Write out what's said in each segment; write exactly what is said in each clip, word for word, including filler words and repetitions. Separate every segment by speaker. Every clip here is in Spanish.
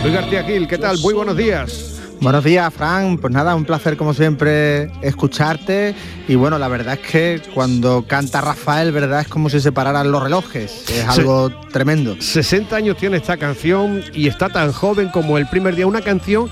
Speaker 1: Luis García Gil, ¿qué tal? Muy buenos días.
Speaker 2: Buenos días, Fran. Pues nada, un placer como siempre escucharte. Y bueno, la verdad es que cuando canta Rafael, verdad, es como si se pararan los relojes. Es algo Se- tremendo.
Speaker 1: sesenta años tiene esta canción y está tan joven como el primer día. Una canción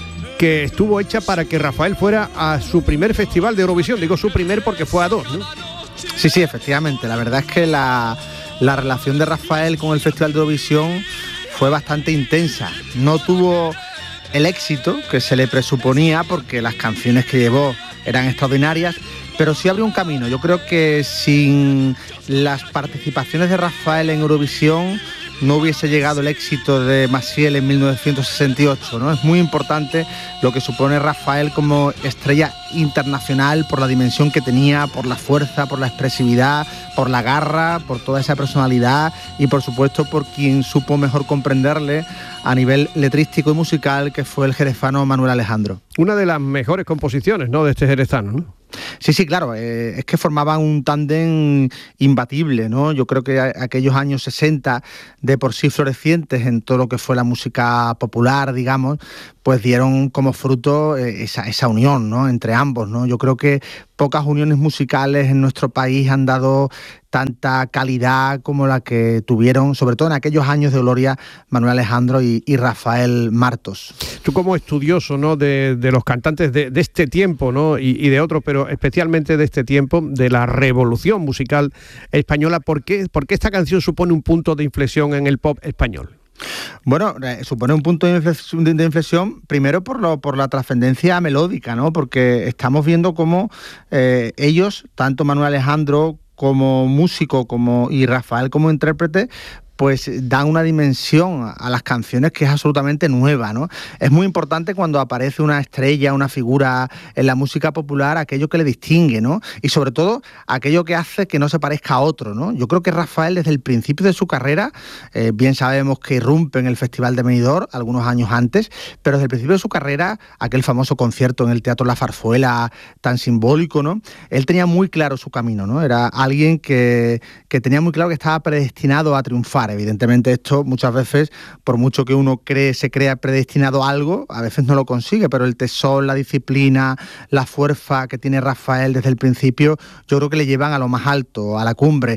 Speaker 1: que estuvo hecha para que Rafael fuera a su primer festival de Eurovisión. Digo su primer porque fue a dos, ¿no?
Speaker 2: Sí, sí, efectivamente. La verdad es que la, la relación de Rafael con el Festival de Eurovisión fue bastante intensa. No tuvo el éxito que se le presuponía porque las canciones que llevó eran extraordinarias, pero sí abrió un camino. Yo creo que sin las participaciones de Rafael en Eurovisión no hubiese llegado el éxito de Maciel en mil novecientos sesenta y ocho, ¿no? Es muy importante lo que supone Rafael como estrella internacional por la dimensión que tenía, por la fuerza, por la expresividad, por la garra, por toda esa personalidad y por supuesto por quien supo mejor comprenderle a nivel letrístico y musical, que fue el jerezano Manuel Alejandro.
Speaker 1: Una de las mejores composiciones, ¿no?, de este jerezano, ¿no?
Speaker 2: Sí, sí, claro, eh, es que formaban un tándem imbatible, ¿no? Yo creo que a, aquellos años sesenta, de por sí florecientes en todo lo que fue la música popular, digamos, pues dieron como fruto eh, esa, esa unión, ¿no?, entre ambos, ¿no? Yo creo que pocas uniones musicales en nuestro país han dado tanta calidad como la que tuvieron, sobre todo en aquellos años de gloria, Manuel Alejandro y, y Rafael Martos.
Speaker 1: Tú como estudioso, ¿no?, de, de los cantantes de, de este tiempo, ¿no?, y, y de otros, pero especialmente de este tiempo, de la revolución musical española, ¿por qué, por qué esta canción supone un punto de inflexión en el pop español?
Speaker 2: Bueno, eh, supone un punto de inflexión, de, de inflexión primero por, lo, por la trascendencia melódica, ¿no? Porque estamos viendo cómo eh, ellos, tanto Manuel Alejandro como músico como y Rafael como intérprete, pues dan una dimensión a las canciones que es absolutamente nueva, ¿no? Es muy importante cuando aparece una estrella, una figura en la música popular, aquello que le distingue, ¿no? Y sobre todo, aquello que hace que no se parezca a otro, ¿no? Yo creo que Rafael, desde el principio de su carrera, eh, bien sabemos que irrumpe en el Festival de Benidorm algunos años antes, pero desde el principio de su carrera, aquel famoso concierto en el Teatro La Zarzuela, tan simbólico, ¿no? Él tenía muy claro su camino, ¿no? Era alguien que, que tenía muy claro que estaba predestinado a triunfar. Evidentemente esto muchas veces, por mucho que uno cree, se crea predestinado a algo, a veces no lo consigue, pero el tesón, la disciplina, la fuerza que tiene Rafael desde el principio, yo creo que le llevan a lo más alto, a la cumbre,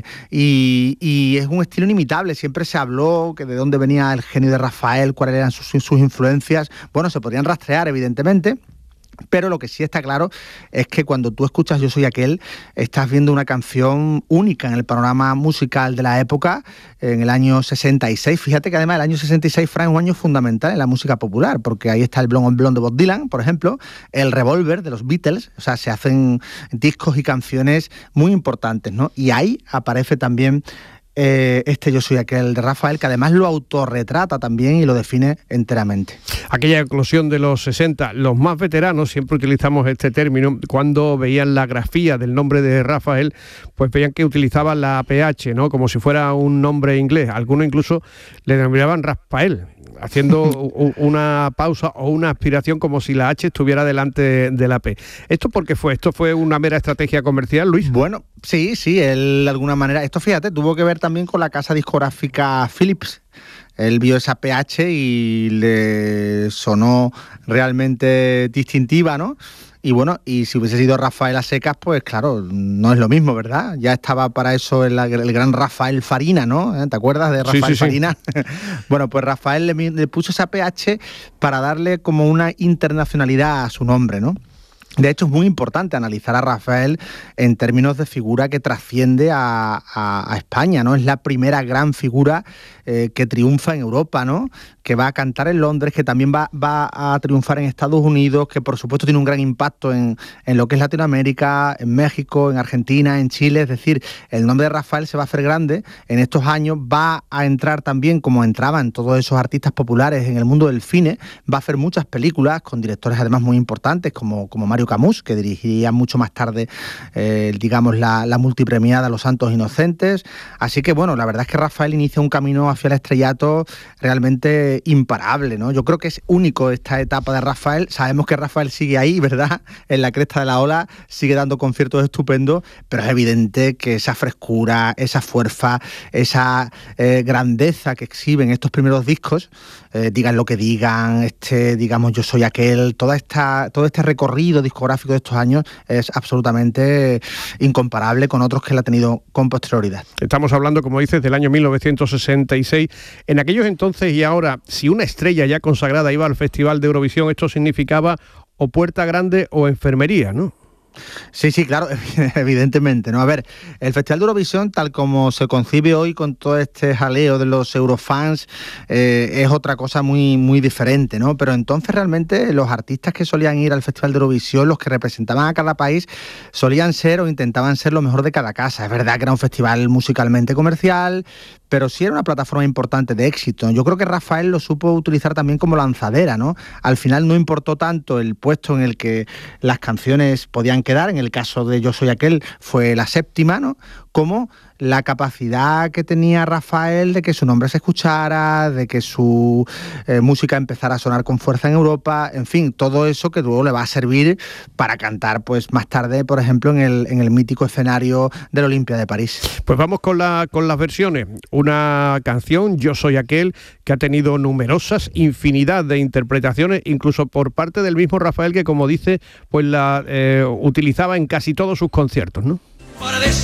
Speaker 2: y, y es un estilo inimitable. Siempre se habló que de dónde venía el genio de Rafael, cuáles eran sus, sus influencias. Bueno, se podrían rastrear, evidentemente, pero lo que sí está claro es que cuando tú escuchas Yo soy aquel, estás viendo una canción única en el panorama musical de la época, en el año sesenta y seis. Fíjate que además el año sesenta y seis, Fran, es un año fundamental en la música popular, porque ahí está el Blonde on Blonde de Bob Dylan, por ejemplo, el Revolver de los Beatles. O sea, se hacen discos y canciones muy importantes, ¿no? Y ahí aparece también Eh, este Yo soy aquel de Rafael, que además lo autorretrata también y lo define enteramente.
Speaker 1: Aquella eclosión de los sesenta, los más veteranos, siempre utilizamos este término, cuando veían la grafía del nombre de Rafael, pues veían que utilizaba la P H, ¿no?, como si fuera un nombre inglés. Algunos incluso le denominaban Raspael, haciendo una pausa o una aspiración como si la H estuviera delante de la P. ¿Esto por qué fue? ¿Esto fue una mera estrategia comercial, Luis?
Speaker 2: Bueno, sí, sí, él de alguna manera, esto fíjate, tuvo que ver también con la casa discográfica Philips. Él vio esa P H y le sonó realmente distintiva, ¿no? Y bueno, y si hubiese sido Rafael a secas, pues claro, no es lo mismo, ¿verdad? Ya estaba para eso el, el gran Rafael Farina, ¿no? ¿Te acuerdas de Rafael sí, sí, Farina? Sí. Bueno, pues Rafael le, le puso esa P H para darle como una internacionalidad a su nombre, ¿no? De hecho, es muy importante analizar a Rafael en términos de figura que trasciende a, a, a España, ¿no? Es la primera gran figura eh, que triunfa en Europa, ¿no? Que va a cantar en Londres, que también va, va a triunfar en Estados Unidos, que por supuesto tiene un gran impacto en, en lo que es Latinoamérica, en México, en Argentina, en Chile. Es decir, el nombre de Rafael se va a hacer grande en estos años, va a entrar también, como entraban todos esos artistas populares en el mundo del cine, va a hacer muchas películas con directores además muy importantes como, como Mario Antonio Camus, que dirigiría mucho más tarde, eh, digamos, la, la multipremiada Los Santos Inocentes. Así que, bueno, la verdad es que Rafael inicia un camino hacia el estrellato realmente imparable, ¿no? Yo creo que es único esta etapa de Rafael. Sabemos que Rafael sigue ahí, ¿verdad?, en la cresta de la ola, sigue dando conciertos estupendos, pero es evidente que esa frescura, esa fuerza, esa eh, grandeza que exhiben estos primeros discos, eh, digan lo que digan, este, digamos, Yo soy aquel, toda esta, todo este recorrido discográfico de estos años es absolutamente incomparable con otros que él ha tenido con posterioridad.
Speaker 1: Estamos hablando, como dices, del año mil novecientos sesenta y seis. En aquellos entonces y ahora, si una estrella ya consagrada iba al Festival de Eurovisión, esto significaba o puerta grande o enfermería, ¿no?
Speaker 2: Sí, sí, claro, evidentemente, ¿no? A ver, el Festival de Eurovisión, tal como se concibe hoy con todo este jaleo de los eurofans, eh, es otra cosa muy, muy diferente, ¿no? Pero entonces realmente los artistas que solían ir al Festival de Eurovisión, los que representaban a cada país, solían ser o intentaban ser lo mejor de cada casa. Es verdad que era un festival musicalmente comercial, pero sí era una plataforma importante de éxito. Yo creo que Rafael lo supo utilizar también como lanzadera, ¿no? Al final no importó tanto el puesto en el que las canciones podían quedar, en el caso de Yo soy aquel fue la séptima, ¿no?, como la capacidad que tenía Rafael de que su nombre se escuchara, de que su eh, música empezara a sonar con fuerza en Europa, en fin, todo eso que luego le va a servir para cantar pues más tarde, por ejemplo, en el, en el mítico escenario del Olympia de París.
Speaker 1: Pues vamos con, la, con las versiones. Una canción, Yo soy aquel, que ha tenido numerosas, infinidad de interpretaciones, incluso por parte del mismo Rafael, que, como dice, pues la eh, utilizaba en casi todos sus conciertos, ¿no?